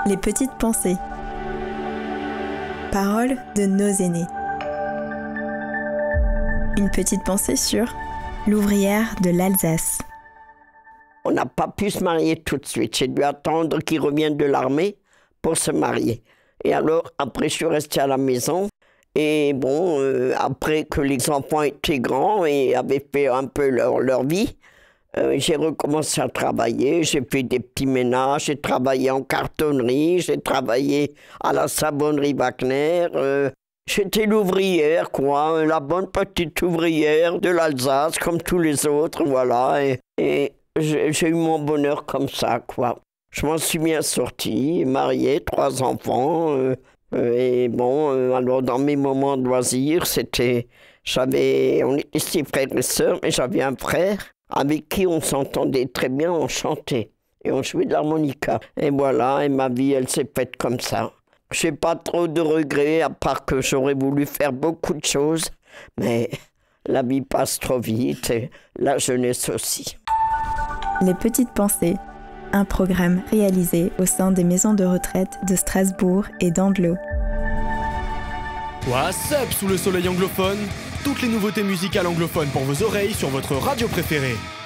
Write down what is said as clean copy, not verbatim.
Les petites pensées. Paroles de nos aînés. Une petite pensée sur l'ouvrière de l'Alsace. On n'a pas pu se marier tout de suite. J'ai dû attendre qu'il revienne de l'armée pour se marier. Et alors, après, je suis restée à la maison. Et bon, après que les enfants étaient grands et avaient fait un peu leur vie, j'ai recommencé à travailler. J'ai fait des petits ménages, j'ai travaillé en cartonnerie, j'ai travaillé à la savonnerie Wagner. J'étais l'ouvrière, quoi, la bonne petite ouvrière de l'Alsace, comme tous les autres, voilà. Et j'ai eu mon bonheur comme ça, quoi. Je m'en suis bien sortie, mariée, 3 enfants. Et bon, alors dans mes moments de loisirs, on était 6 frères et sœurs, mais j'avais un frère avec qui on s'entendait très bien, on chantait et on jouait de l'harmonica. Et voilà, et ma vie, elle s'est faite comme ça. J'ai pas trop de regrets, à part que j'aurais voulu faire beaucoup de choses, mais la vie passe trop vite et la jeunesse aussi. Les petites pensées, un programme réalisé au sein des maisons de retraite de Strasbourg et d'Andlau. What's up sous le soleil anglophone? Toutes les nouveautés musicales anglophones pour vos oreilles sur votre radio préférée.